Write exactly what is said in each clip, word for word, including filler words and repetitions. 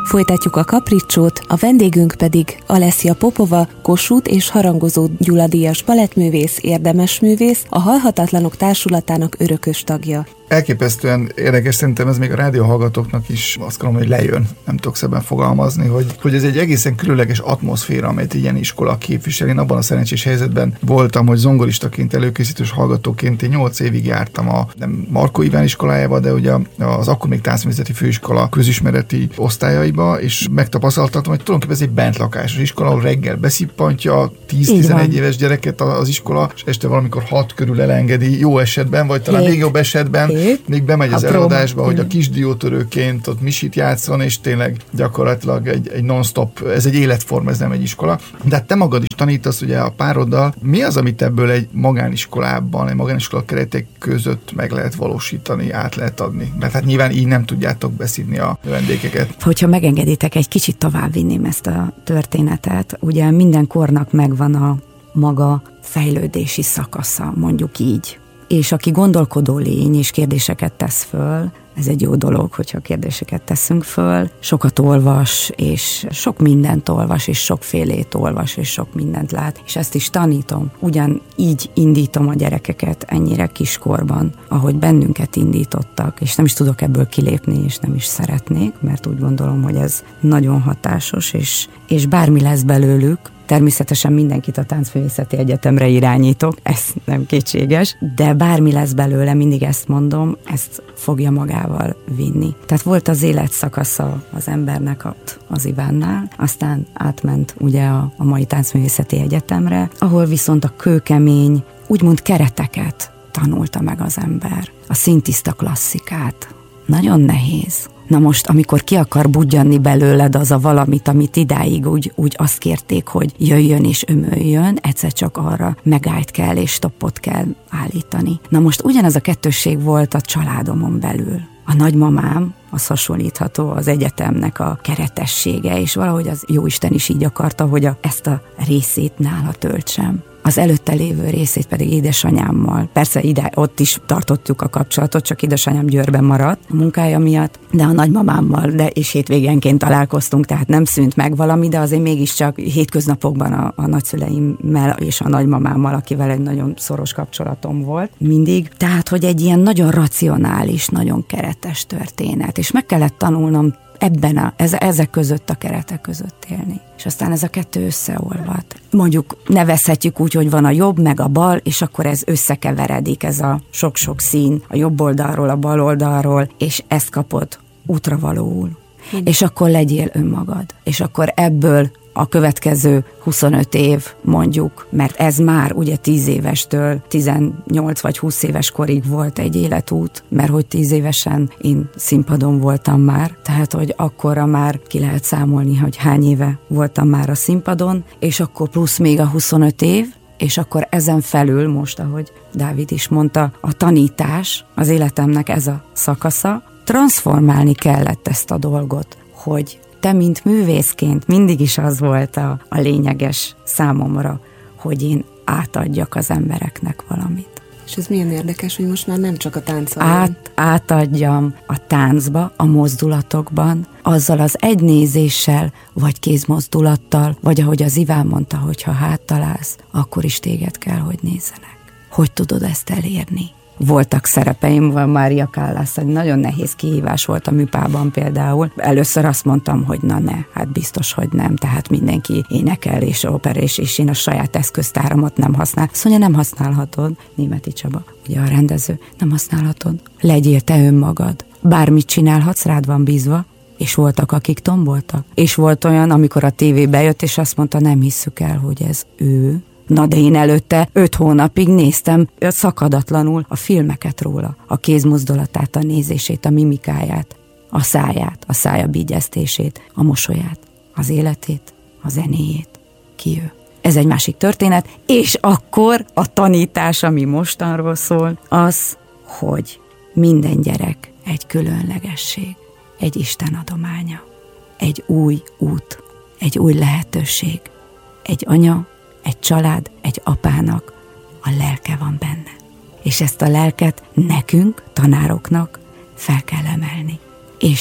Folytatjuk a kapricsót, a vendégünk pedig Alessia Popova, Kossuth és Harangozó Gyula díjas balettművész, érdemesművész, a Halhatatlanok Társulatának örökös tagja. Elképesztően érdekes, szerintem ez még a rádióhallgatóknak is azt gondolom, hogy lejön, nem tudok szebben fogalmazni, hogy, hogy ez egy egészen különleges atmoszféra, amelyet ilyen iskola képvisel. Én abban a szerencsés helyzetben voltam, hogy zongoristaként, előkészítős hallgatóként én nyolc évig jártam a nem Markó Iván iskolájába, de ugye az akkor még táncművészeti főiskola közismereti osztályaiba, és megtapasztaltam, hogy tulajdonképpen ez egy bentlakásos iskola, ahol reggel beszippantja tíz-tizenegy éves gyereket az iskola, és este valamikor hat körül elengedi, jó esetben, vagy talán Hét. még jobb esetben, még bemegy az előadásba, hogy a kis diótörőként ott misit játszon, és tényleg gyakorlatilag egy, egy non-stop, ez egy életforma, ez nem egy iskola. De hát te magad is tanítasz ugye a pároddal. Mi az, amit ebből egy magániskolában, egy magániskola keretek között meg lehet valósítani, át lehet adni? Mert hát nyilván így nem tudjátok beszívni a vendégeket. Hogyha megengeditek, egy kicsit tovább vinném ezt a történetet. Ugye minden kornak megvan a maga fejlődési szakasza, mondjuk így. És aki gondolkodó lény és kérdéseket tesz föl, ez egy jó dolog, hogyha kérdéseket teszünk föl, sokat olvas, és sok mindent olvas, és sokfélét olvas, és sok mindent lát, és ezt is tanítom. Ugyan így indítom a gyerekeket ennyire kiskorban, ahogy bennünket indítottak, és nem is tudok ebből kilépni, és nem is szeretnék, mert úgy gondolom, hogy ez nagyon hatásos, és, és bármi lesz belőlük. Természetesen mindenkit a Táncművészeti Egyetemre irányítok, ez nem kétséges, de bármi lesz belőle, mindig ezt mondom, ezt fogja magával vinni. Tehát volt az életszakasza az embernek az Ivánnál, aztán átment ugye a, a mai Táncművészeti Egyetemre, ahol viszont a kőkemény, úgymond kereteket tanulta meg az ember. A színtiszta klasszikát. Nagyon nehéz. Na most, amikor ki akar budjanni belőled az a valamit, amit idáig úgy, úgy azt kérték, hogy jöjjön és ömöljön, egyszer csak arra megállt kell és stoppot kell állítani. Na most ugyanez a kettősség volt a családomon belül. A nagymamám, az hasonlítható az egyetemnek a keretessége, és valahogy az Jóisten is így akarta, hogy a, ezt a részét nála töltsem. Az előtte lévő részét pedig édesanyámmal. Persze ide, ott is tartottuk a kapcsolatot, csak édesanyám Győrben maradt a munkája miatt, de a nagymamámmal, de és hétvégenként találkoztunk, tehát nem szűnt meg valami, de azért mégiscsak hétköznapokban a, a nagyszüleimmel és a nagymamámmal, akivel egy nagyon szoros kapcsolatom volt mindig. Tehát, hogy egy ilyen nagyon racionális, nagyon keretes történet, és meg kellett tanulnom ebben a, ez, ezek között a keretek között élni. És aztán ez a kettő összeolvad. Mondjuk nevezhetjük úgy, hogy van a jobb, meg a bal, és akkor ez összekeveredik, ez a sok-sok szín a jobb oldalról, a bal oldalról, és ezt kapod útravalóul. Hmm. És akkor legyél önmagad. És akkor ebből a következő huszonöt év, mondjuk, mert ez már ugye tíz évestől tizennyolc vagy húsz éves korig volt egy életút, mert hogy tíz évesen én színpadon voltam már, tehát hogy akkorra már ki lehet számolni, hogy hány éve voltam már a színpadon, és akkor plusz még a huszonöt év, és akkor ezen felül most, ahogy Dávid is mondta, a tanítás, az életemnek ez a szakasza, transformálni kellett ezt a dolgot, hogy te, mint művészként, mindig is az volt a, a lényeges számomra, hogy én átadjak az embereknek valamit. És ez milyen érdekes, hogy most már nem csak a tánccal. Át, átadjam a táncba, a mozdulatokban, azzal az egynézéssel, vagy kézmozdulattal, vagy ahogy az Iván mondta, hogy ha háttalálsz, akkor is téged kell, hogy nézzenek. Hogy tudod ezt elérni? Voltak szerepeim, van Mária Callas, egy nagyon nehéz kihívás volt a műpában például. Először azt mondtam, hogy na ne, hát biztos, hogy nem, tehát mindenki énekel és opera, és, és én a saját eszköztáramat nem használ. Azt mondja, nem használhatod, Németi Csaba, ugye a rendező, nem használhatod. Legyél te önmagad. Bármit csinálhatsz, rád van bízva, és voltak, akik tomboltak. És volt olyan, amikor a tévébe jött, és azt mondta, nem hisszük el, hogy ez ő. Na de én előtte öt hónapig néztem szakadatlanul a filmeket róla, a kézmozdulatát, a nézését, a mimikáját, a száját, a szája bígyeztését, a mosolyát, az életét, a zenéjét. Ki ő? Ez egy másik történet, és akkor a tanítás, ami mostanról szól, az, hogy minden gyerek egy különlegesség, egy Isten adománya, egy új út, egy új lehetőség, egy anya, egy család, egy apának a lelke van benne. És ezt a lelket nekünk, tanároknak fel kell emelni. És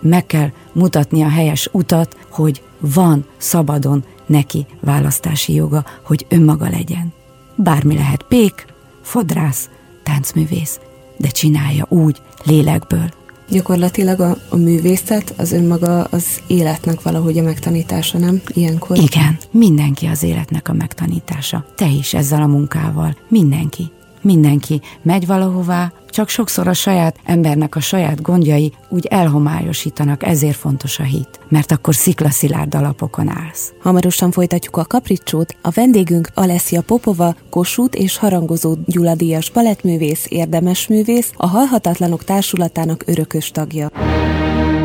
meg kell mutatni a helyes utat, hogy van szabadon neki választási joga, hogy önmaga legyen. Bármi lehet, pék, fodrász, táncművész, de csinálja úgy, lélekből. Gyakorlatilag a, a művészet az önmaga az életnek valahogy a megtanítása, nem? Ilyenkor? Igen, mindenki az életnek a megtanítása. Te is ezzel a munkával. Mindenki. Mindenki megy valahová, csak sokszor a saját embernek a saját gondjai úgy elhomályosítanak, ezért fontos a hit, mert akkor sziklaszilárd alapokon állsz. Hamarosan folytatjuk a kapricsót, a vendégünk Alessia Popova, Kossuth és Harangozó Gyula díjas balettművész, érdemesművész, a Halhatatlanok Társulatának örökös tagja.